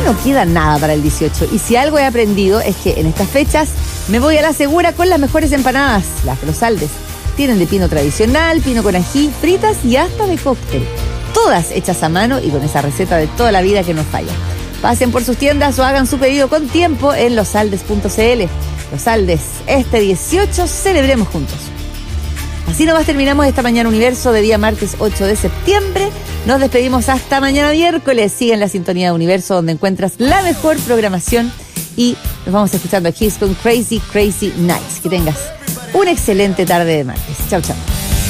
no queda nada para el 18. Y si algo he aprendido es que en estas fechas me voy a la segura con las mejores empanadas, las de Los Aldes. Tienen de pino tradicional, pino con ají, fritas y hasta de cóctel. Todas hechas a mano y con esa receta de toda la vida que no falla. Pasen por sus tiendas o hagan su pedido con tiempo en losaldes.cl. Los Aldes, este 18 celebremos juntos. Así nomás terminamos esta Mañana Universo de día martes 8 de septiembre. Nos despedimos hasta mañana miércoles. Sigue en la sintonía de Universo, donde encuentras la mejor programación. Y nos vamos escuchando aquí con Crazy Crazy Nights. Que tengas una excelente tarde de martes. Chau, chau.